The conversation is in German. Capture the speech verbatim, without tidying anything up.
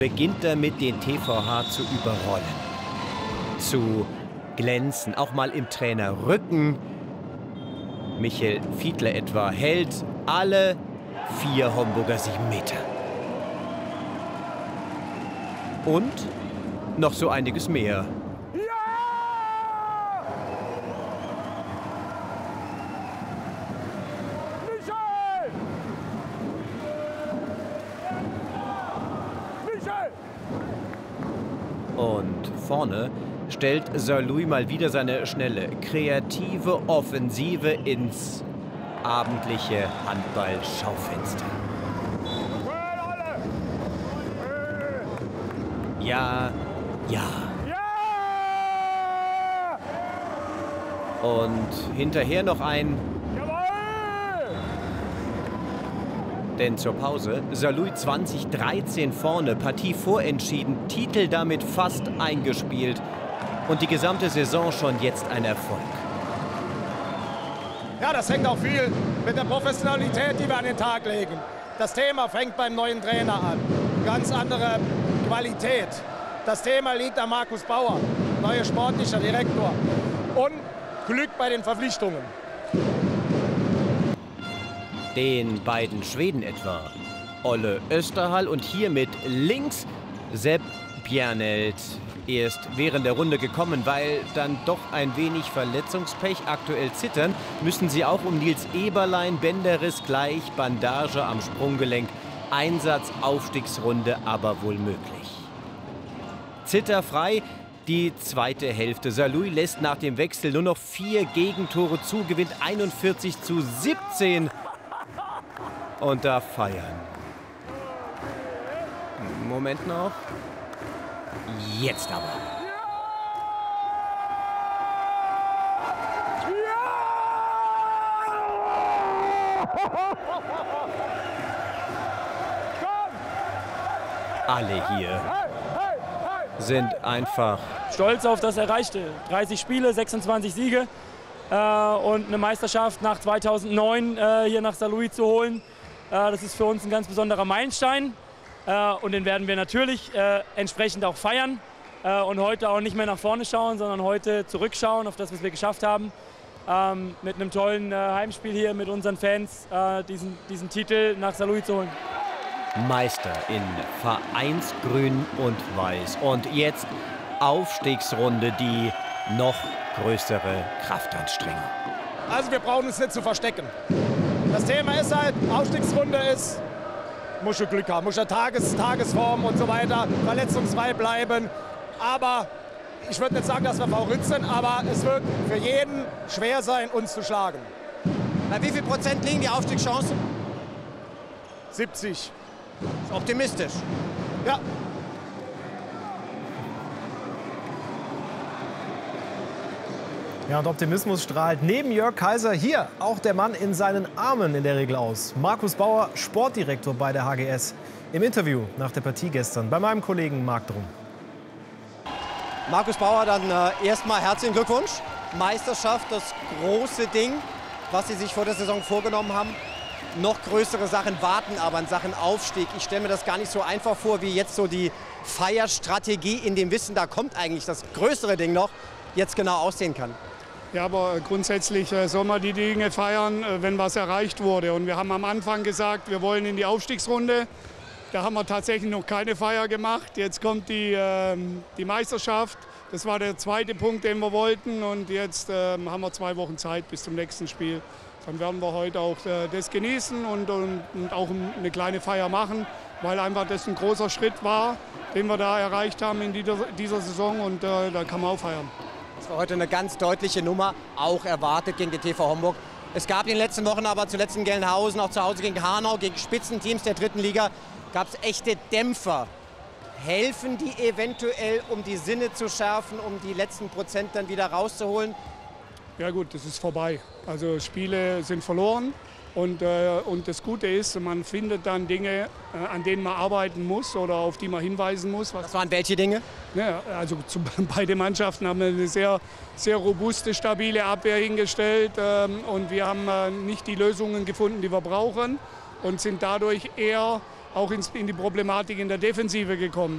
Beginnt damit, den T V H zu überrollen, zu glänzen, auch mal im Trainerrücken. Michael Fiedler etwa hält alle vier Homburger sieben Meter. Und noch so einiges mehr. Und vorne stellt Saarlouis mal wieder seine schnelle, kreative Offensive ins abendliche Handball-Schaufenster. Ja, ja. Und hinterher noch ein... Denn zur Pause, Saarlouis zwanzig dreizehn vorne, Partie vorentschieden, Titel damit fast eingespielt und die gesamte Saison schon jetzt ein Erfolg. Ja, das hängt auch viel mit der Professionalität, die wir an den Tag legen. Das Thema fängt beim neuen Trainer an. Ganz andere Qualität. Das Thema liegt an Markus Bauer, neuer sportlicher Direktor. Und Glück bei den Verpflichtungen. Den beiden Schweden etwa, Olle Österhall und hier mit links Sepp Bjernelt. Erst während der Runde gekommen, weil dann doch ein wenig Verletzungspech aktuell zittern, müssen sie auch um Nils Eberlein, Bänderriss gleich, Bandage am Sprunggelenk, Einsatz, Aufstiegsrunde aber wohl möglich. Zitterfrei die zweite Hälfte. Saarlouis lässt nach dem Wechsel nur noch vier Gegentore zu, gewinnt einundvierzig zu siebzehn. Und da feiern. Moment noch. Jetzt aber. Alle hier sind einfach stolz auf das Erreichte. dreißig Spiele, sechsundzwanzig Siege äh, und eine Meisterschaft nach zweitausendneun äh, hier nach Saarlouis zu holen. Das ist für uns ein ganz besonderer Meilenstein und den werden wir natürlich entsprechend auch feiern und heute auch nicht mehr nach vorne schauen, sondern heute zurückschauen auf das, was wir geschafft haben. Mit einem tollen Heimspiel hier mit unseren Fans diesen, diesen Titel nach Saarlouis zu holen. Meister in Vereinsgrün und Weiß und jetzt Aufstiegsrunde, die noch größere Kraftanstrengung. Also wir brauchen uns nicht zu verstecken. Das Thema ist halt, Aufstiegsrunde ist, muss schon Glück haben, muss ja Tages, Tagesform und so weiter, verletzungsfrei bleiben. Aber ich würde nicht sagen, dass wir Favorit sind, aber es wird für jeden schwer sein, uns zu schlagen. Bei wie viel Prozent liegen die Aufstiegschancen? siebzig. Ist optimistisch. Ja. Ja, und Optimismus strahlt neben Jörg Kaiser hier auch der Mann in seinen Armen in der Regel aus. Markus Bauer, Sportdirektor bei der H G S, im Interview nach der Partie gestern bei meinem Kollegen Marc Drum. Markus Bauer, dann äh, erstmal herzlichen Glückwunsch. Meisterschaft, das große Ding, was Sie sich vor der Saison vorgenommen haben. Noch größere Sachen warten aber in Sachen Aufstieg. Ich stelle mir das gar nicht so einfach vor, wie jetzt so die Feierstrategie in dem Wissen, da kommt eigentlich das größere Ding noch, jetzt genau aussehen kann. Ja, aber grundsätzlich äh, soll man die Dinge feiern, äh, wenn was erreicht wurde. Und wir haben am Anfang gesagt, wir wollen in die Aufstiegsrunde. Da haben wir tatsächlich noch keine Feier gemacht. Jetzt kommt die, äh, die Meisterschaft. Das war der zweite Punkt, den wir wollten. Und jetzt äh, haben wir zwei Wochen Zeit bis zum nächsten Spiel. Dann werden wir heute auch äh, das genießen und, und, und auch eine kleine Feier machen, weil einfach das ein großer Schritt war, den wir da erreicht haben in dieser, dieser Saison. Und äh, da kann man auch feiern. Das war heute eine ganz deutliche Nummer, auch erwartet gegen den T V Homburg. Es gab in den letzten Wochen aber zuletzt in Gelnhausen, auch zu Hause gegen Hanau, gegen Spitzenteams der dritten Liga, gab es echte Dämpfer. Helfen die eventuell, um die Sinne zu schärfen, um die letzten Prozent dann wieder rauszuholen? Ja gut, das ist vorbei. Also Spiele sind verloren. Und, äh, und das Gute ist, man findet dann Dinge, äh, an denen man arbeiten muss oder auf die man hinweisen muss. Was das waren welche Dinge? Ja, also zu, beide Mannschaften haben eine sehr, sehr robuste, stabile Abwehr hingestellt. Ähm, und wir haben äh, nicht die Lösungen gefunden, die wir brauchen. Und sind dadurch eher auch ins, in die Problematik in der Defensive gekommen.